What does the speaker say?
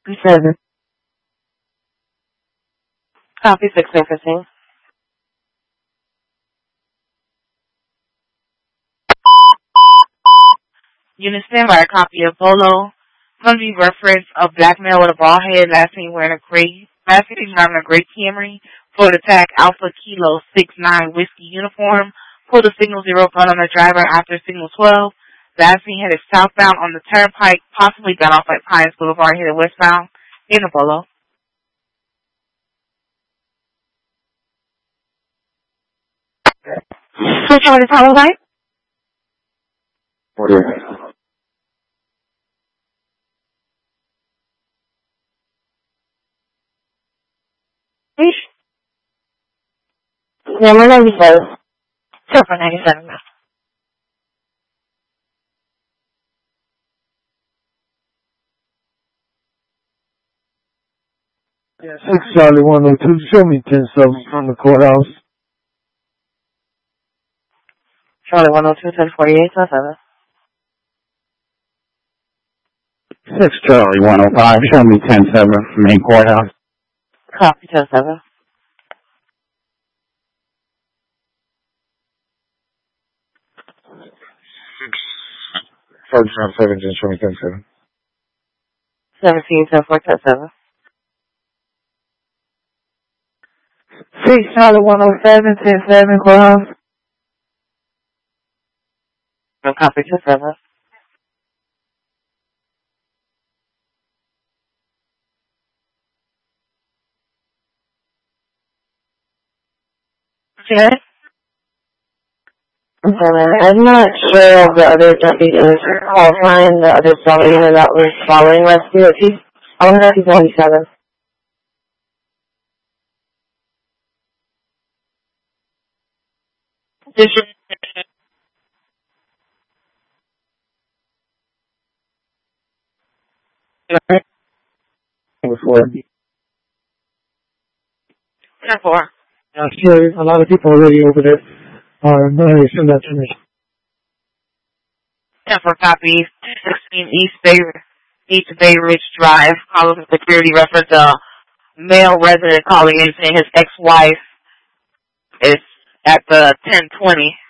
7. Copy 1615. Unit stand by a copy of Polo. Going to be reference of black male with a bald head, last seen driving a gray Camry, for the tag Alpha Kilo 69 Whiskey uniform, pulled the signal 0 front on the driver after signal 12. Last seen headed southbound on the turnpike, possibly got off at Pines Boulevard, headed westbound in the Polo. Which one is Hollow Light? Order. Number 97. Silver 97. Yeah, 6 Charlie 102. Show me 10-7 from the courthouse. Charlie 102, 1048, 7. 6 Charlie 105. Show me 10-7 from main courthouse. Copy 10-7. First round 17, show me 10-7. 17, 10-4, 10-7. 6 Charlie 107, 10-7 courthouse. Copy 10-7. Okay. I'm not sure of the other deputies qualifying the other felony that was following rescue. I wonder if he's 97. Before. 10-4. Yeah, sure. A lot of people already over there. No, send that to me. 10-4 copy. 16 East Bay Ridge Drive. Calling for security reference. Male resident calling in saying his ex-wife is at the 1020.